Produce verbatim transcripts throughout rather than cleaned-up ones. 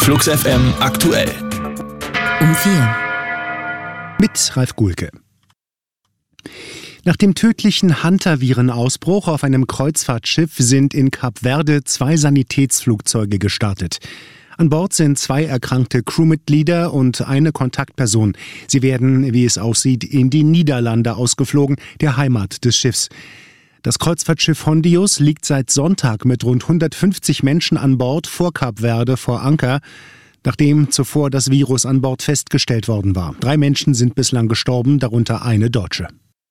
Flux F M aktuell. Um vier. Mit Ralf Gulke. Nach dem tödlichen Hantavirenausbruch auf einem Kreuzfahrtschiff sind in Kap Verde zwei Sanitätsflugzeuge gestartet. An Bord sind zwei erkrankte Crewmitglieder und eine Kontaktperson. Sie werden, wie es aussieht, in die Niederlande ausgeflogen, der Heimat des Schiffs. Das Kreuzfahrtschiff Hondius liegt seit Sonntag mit rund hundertfünfzig Menschen an Bord vor Kap Verde vor Anker, nachdem zuvor das Virus an Bord festgestellt worden war. Drei Menschen sind bislang gestorben, darunter eine Deutsche.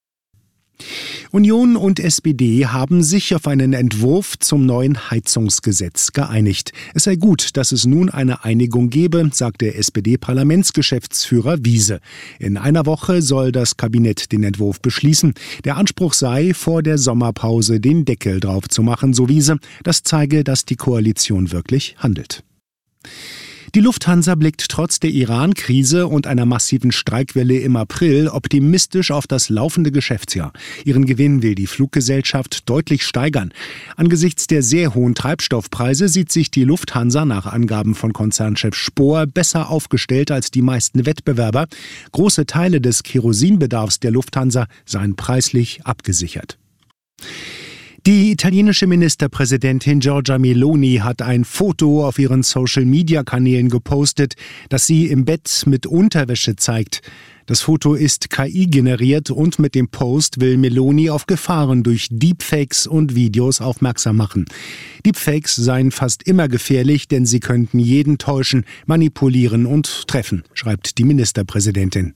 Union und S P D haben sich auf einen Entwurf zum neuen Heizungsgesetz geeinigt. Es sei gut, dass es nun eine Einigung gebe, sagt der S P D-Parlamentsgeschäftsführer Wiese. In einer Woche soll das Kabinett den Entwurf beschließen. Der Anspruch sei, vor der Sommerpause den Deckel drauf zu machen, so Wiese. Das zeige, dass die Koalition wirklich handelt. Die Lufthansa blickt trotz der Iran-Krise und einer massiven Streikwelle im April optimistisch auf das laufende Geschäftsjahr. Ihren Gewinn will die Fluggesellschaft deutlich steigern. Angesichts der sehr hohen Treibstoffpreise sieht sich die Lufthansa nach Angaben von Konzernchef Spohr besser aufgestellt als die meisten Wettbewerber. Große Teile des Kerosinbedarfs der Lufthansa seien preislich abgesichert. Die italienische Ministerpräsidentin Giorgia Meloni hat ein Foto auf ihren Social-Media-Kanälen gepostet, das sie im Bett mit Unterwäsche zeigt. Das Foto ist K I generiert und mit dem Post will Meloni auf Gefahren durch Deepfakes und Videos aufmerksam machen. Deepfakes seien fast immer gefährlich, denn sie könnten jeden täuschen, manipulieren und treffen, schreibt die Ministerpräsidentin.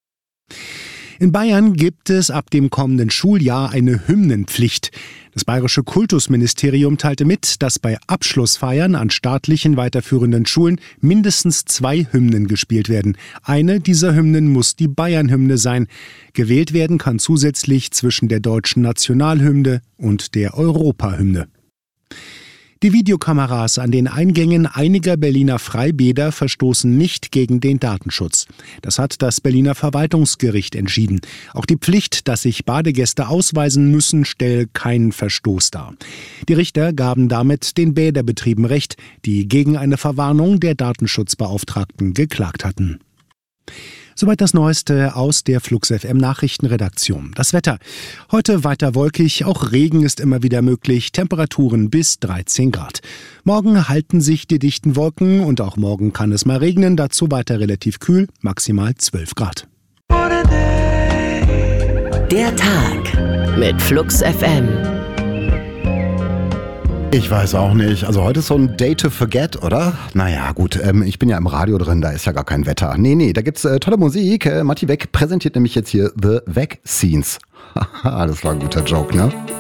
In Bayern gibt es ab dem kommenden Schuljahr eine Hymnenpflicht. Das bayerische Kultusministerium teilte mit, dass bei Abschlussfeiern an staatlichen weiterführenden Schulen mindestens zwei Hymnen gespielt werden. Eine dieser Hymnen muss die Bayern-Hymne sein. Gewählt werden kann zusätzlich zwischen der deutschen Nationalhymne und der Europahymne. Die Videokameras an den Eingängen einiger Berliner Freibäder verstoßen nicht gegen den Datenschutz. Das hat das Berliner Verwaltungsgericht entschieden. Auch die Pflicht, dass sich Badegäste ausweisen müssen, stelle keinen Verstoß dar. Die Richter gaben damit den Bäderbetrieben Recht, die gegen eine Verwarnung der Datenschutzbeauftragten geklagt hatten. Soweit das Neueste aus der Flux F M Nachrichtenredaktion. Das Wetter. Heute weiter wolkig, auch Regen ist immer wieder möglich, Temperaturen bis dreizehn Grad. Morgen halten sich die dichten Wolken und auch morgen kann es mal regnen, dazu weiter relativ kühl, maximal zwölf Grad. Der Tag mit Flux F M. Ich weiß auch nicht. Also heute ist so ein Day to Forget, oder? Naja, gut, ähm, ich bin ja im Radio drin, da ist ja gar kein Wetter. Nee, nee, da gibt's äh, tolle Musik. Äh, Matti Weck präsentiert nämlich jetzt hier The Vaccines. Haha, das war ein guter Joke, ne?